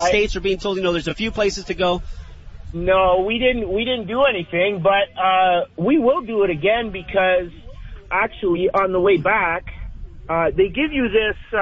States are being told, there's a few places to go? No, we didn't do anything, but we will do it again because actually on the way back, they give you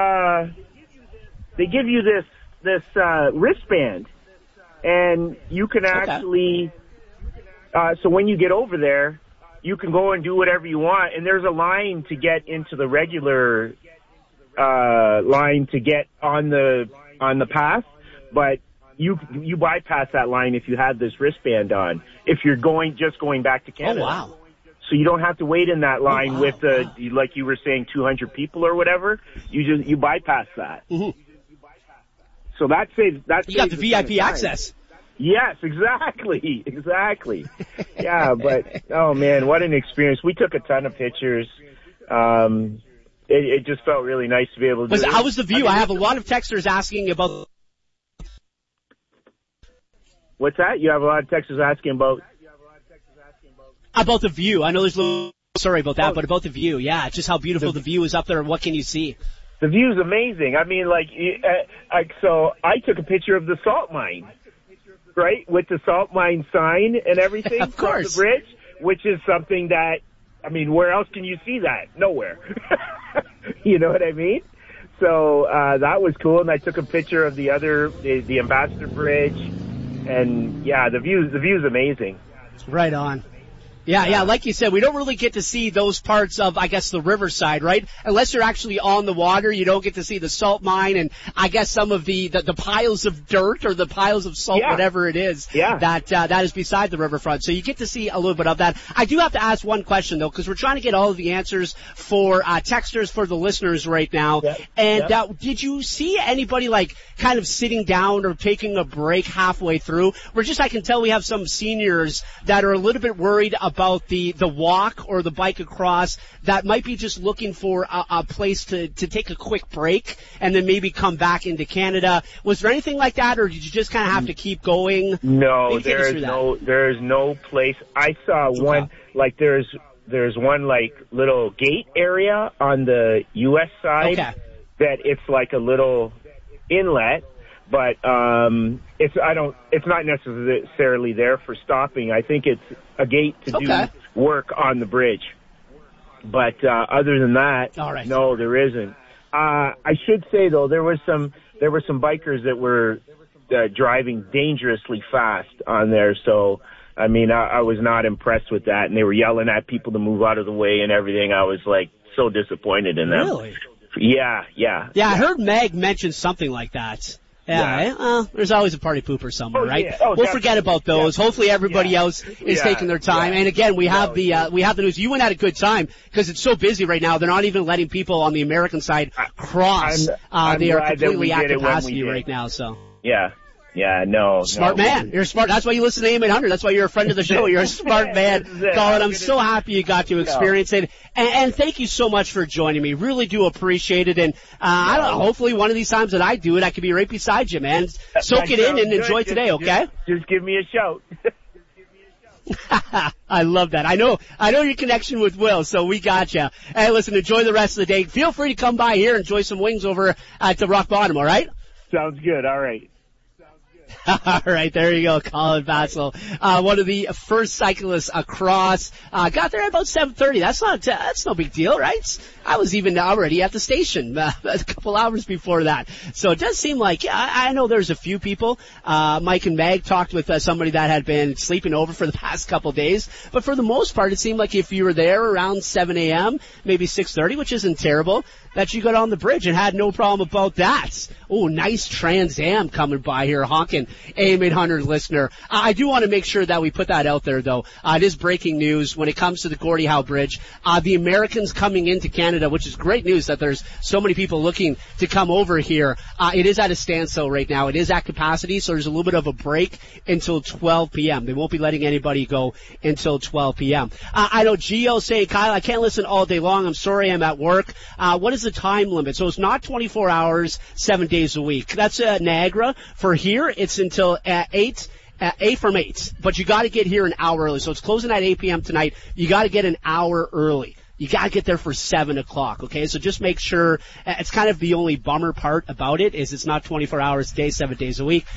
this wristband, and you can actually, so when you get over there, you can go and do whatever you want, and there's a line to get into the regular line to get on the path, but you bypass that line if you have this wristband on, if you're going back to Canada. Oh, wow. So you don't have to wait in that line with like you were saying, 200 people or whatever. You bypass that. Mm-hmm. So that saves. You got the VIP access. Yes, exactly. Yeah, but oh man, what an experience! We took a ton of pictures. It just felt really nice to be able to. How was the view? I have a lot of texters asking about. What's that? You have a lot of texters asking about. About the view. I know there's a little, sorry about that, but about the view. Yeah, just how beautiful the view is up there. What can you see? The view's amazing. I mean, so I took a picture of the salt mine, right? With the salt mine sign and everything. Of course. From the bridge, which is something that, I mean, where else can you see that? Nowhere. You know what I mean? So, that was cool. And I took a picture of the Ambassador Bridge. And yeah, the view's amazing. Right on. Yeah, like you said, we don't really get to see those parts of, I guess, the riverside, right? Unless you're actually on the water, you don't get to see the salt mine and, I guess, some of the piles of dirt or the piles of salt, whatever it is, that is beside the riverfront. So you get to see a little bit of that. I do have to ask one question, though, because we're trying to get all of the answers for texters, for the listeners right now. Yep. And did you see anybody, kind of sitting down or taking a break halfway through? I can tell we have some seniors that are a little bit worried about the walk or the bike across that might be just looking for a place to take a quick break and then maybe come back into Canada. Was there anything like that, or did you just kind of have to keep going? No, there is no place. I saw one, there's one little gate area on the U.S. side that it's like a little inlet. But it's not necessarily there for stopping. I think it's a gate to do work on the bridge. But other than that, no, there isn't. I should say though, there were some bikers that were driving dangerously fast on there. So I mean, I was not impressed with that, and they were yelling at people to move out of the way and everything. I was so disappointed in them. Really? Yeah. I heard Meg mention something like that. Yeah. There's always a party pooper somewhere, right? Yeah. We'll forget about those. Yeah. Hopefully everybody else is taking their time. Yeah. And again, we have the news. You went at a good time because it's so busy right now. They're not even letting people on the American side cross. They are completely at capacity right now, so. Yeah. Yeah, no. Smart man. You're smart. That's why you listen to AM 800. That's why you're a friend of the show. You're a smart man, Colin. I'm so happy you got to experience it. And thank you so much for joining me. Really do appreciate it. And, I don't know, hopefully one of these times that I do it, I could be right beside you, man. Soak it in and enjoy today, okay? Just give me a shout. I love that. I know your connection with Will, so we got you. Hey, listen, enjoy the rest of the day. Feel free to come by here and enjoy some wings over at the Rock Bottom, all right? Sounds good. All right. All right, there you go, Colin Bassel, one of the first cyclists across. Got there at about 7:30. That's no big deal, right? I was even already at the station a couple hours before that. So it does seem like, I know there's a few people. Mike and Meg talked with somebody that had been sleeping over for the past couple days, but for the most part, it seemed like if you were there around 7 a.m., maybe 6:30, which isn't terrible, that you got on the bridge and had no problem about that. Oh, nice Trans Am coming by here, honking. AM 800 listener. I do want to make sure that we put that out there, though. It is breaking news when it comes to the Gordie Howe Bridge. The Americans coming into Canada, which is great news that there's so many people looking to come over here. It is at a standstill right now. It is at capacity, so there's a little bit of a break until 12 p.m. They won't be letting anybody go until 12 p.m. I know Gio saying, Kyle, I can't listen all day long. I'm sorry, I'm at work. What is the time limit? So it's not 24 hours, 7 days a week. That's Niagara. For here, it's until 8 from 8. But you got to get here an hour early. So it's closing at 8 p.m. tonight. You got to get an hour early. You got to get there for 7 o'clock, okay? So just make sure, it's kind of the only bummer part about it is it's not 24 hours a day, 7 days a week.